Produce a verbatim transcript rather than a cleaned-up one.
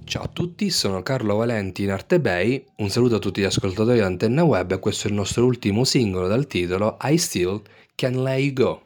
Ciao a tutti, sono Carlo Valenti in Arte Bay, un saluto a tutti gli ascoltatori di Antenna Web e questo è il nostro ultimo singolo dal titolo I Still Can Let You Go.